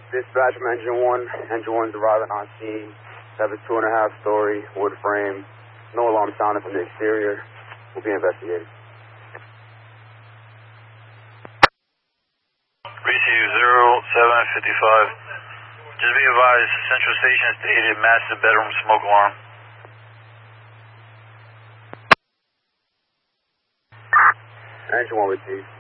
Dispatch from Engine 1. Engine 1's arriving on scene. Have a 2.5-story wood frame. No alarm sounded from the exterior. We'll be investigating. Receive 0755. Just be advised, Central Station stated master bedroom smoke alarm. Engine 1 with Chief.